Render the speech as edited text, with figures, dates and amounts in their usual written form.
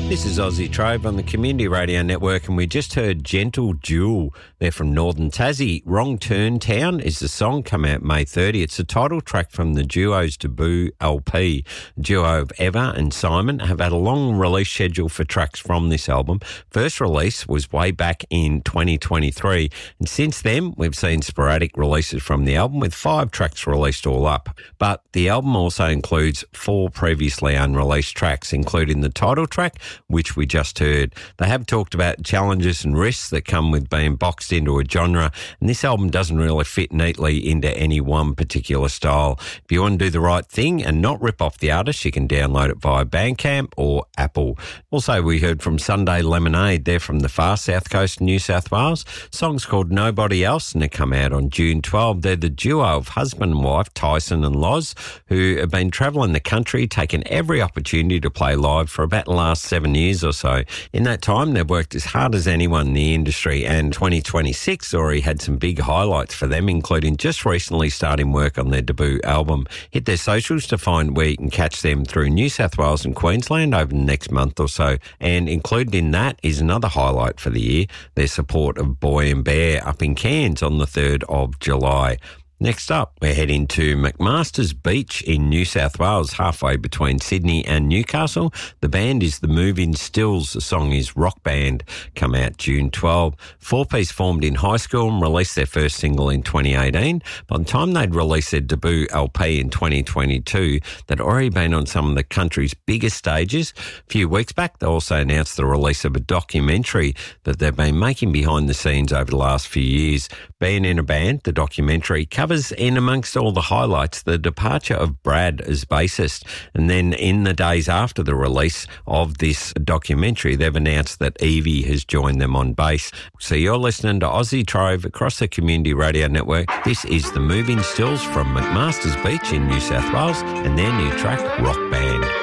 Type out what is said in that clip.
This is Aussie Trove on the Community Radio Network, and we just heard Gentle Jewel. They're from Northern Tassie. Wrong Turn Town is the song, come out May 30. It's a title track from the duo's debut LP. The duo of Eva and Simon have had a long release schedule for tracks from this album. First release was way back in 2023, and since then we've seen sporadic releases from the album with 5 tracks released all up. But the album also includes 4 previously unreleased tracks, including the title track, which we just heard. They have talked about challenges and risks that come with being boxed into a genre, and this album doesn't really fit neatly into any one particular style. If you want to do the right thing and not rip off the artist, you can download it via Bandcamp or Apple. Also, we heard from Sunday Lemonade. They're from the far south coast of New South Wales. The song's called Nobody Else, and it come out on June 12. They're the duo of husband and wife, Tyson and Loz, who have been travelling the country, taking every opportunity to play live for about the last 7 years or so. In that time, they've worked as hard as anyone in the industry, and 2026 already had some big highlights for them, including just recently starting work on their debut album. Hit their socials to find where you can catch them through New South Wales and Queensland over the next month or so, and included in that is another highlight for the year, their support of Boy and Bear up in Cairns on the 3rd of July. Next up, we're heading to McMaster's Beach in New South Wales, halfway between Sydney and Newcastle. The band is the Moving Stills. The song is Rock Band, come out June 12. 4-piece formed in high school and released their first single in 2018. By the time they'd released their debut LP in 2022, they'd already been on some of the country's biggest stages. A few weeks back, they also announced the release of a documentary that they've been making behind the scenes over the last few years. Being in a Band, the documentary covers in amongst all the highlights the departure of Brad as bassist, and then in the days after the release of this documentary they've announced that Evie has joined them on bass. So you're listening to Aussie Trove across the Community Radio Network. This is the Moving Stills from McMaster's Beach in New South Wales and their new track Rock Band.